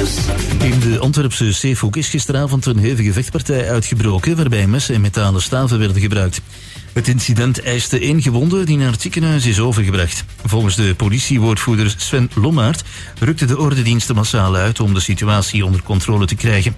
In de Antwerpse Zeehoek is gisteravond een hevige vechtpartij uitgebroken waarbij messen en metalen staven werden gebruikt. Het incident eiste 1 gewonde die naar het ziekenhuis is overgebracht. Volgens de politiewoordvoerder Sven Lommaert rukte de ordendiensten massaal uit om de situatie onder controle te krijgen.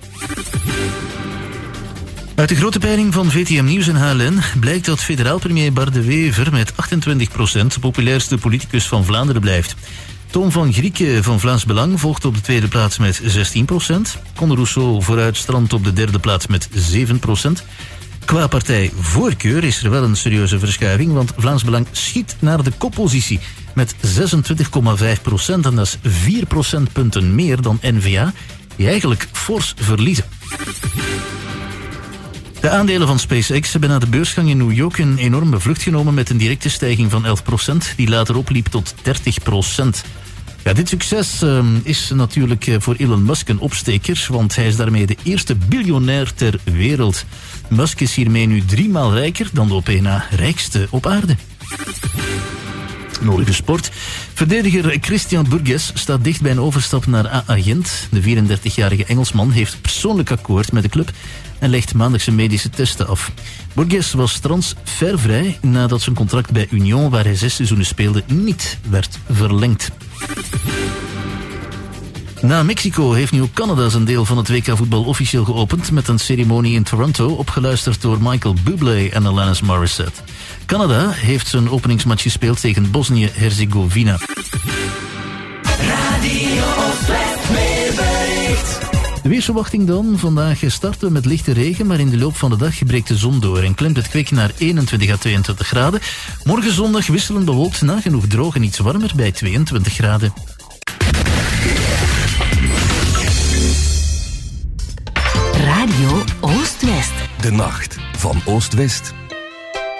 Uit de grote peiling van VTM Nieuws en HLN blijkt dat federaal premier Bart De Wever met 28% de populairste politicus van Vlaanderen blijft. Tom van Grieken van Vlaams Belang volgt op de tweede plaats met 16%. Conde Rousseau vooruit strandt op de derde plaats met 7%. Qua partijvoorkeur is er wel een serieuze verschuiving, want Vlaams Belang schiet naar de koppositie met 26,5%. En dat is 4 procentpunten meer dan N-VA, die eigenlijk fors verliezen. De aandelen van SpaceX hebben na de beursgang in New York een enorme vlucht genomen met een directe stijging van 11%, die later opliep tot 30%. Ja, dit succes is natuurlijk voor Elon Musk een opsteker, want hij is daarmee de eerste biljonair ter wereld. Musk is hiermee nu 3 maal rijker dan de op één na rijkste op aarde. Nodige sport. Verdediger Christian Burgess staat dicht bij een overstap naar AA Gent. De 34-jarige Engelsman heeft persoonlijk akkoord met de club en legt maandag zijn medische testen af. Burgess was transfervrij nadat zijn contract bij Union, waar hij 6 seizoenen speelde, niet werd verlengd. Na Mexico heeft nu ook Canada zijn deel van het WK-voetbal officieel geopend met een ceremonie in Toronto, opgeluisterd door Michael Bublé en Alanis Morissette. Canada heeft zijn openingsmatch gespeeld tegen Bosnië-Herzegovina. Radio Oost-West weerbericht. De weersverwachting dan. Vandaag starten we met lichte regen, maar in de loop van de dag breekt de zon door en klimt het kwik naar 21 à 22 graden. Morgen zondag wisselend bewolkt, nagenoeg droog en iets warmer bij 22 graden. Radio Oost-West. De nacht van Oost-West.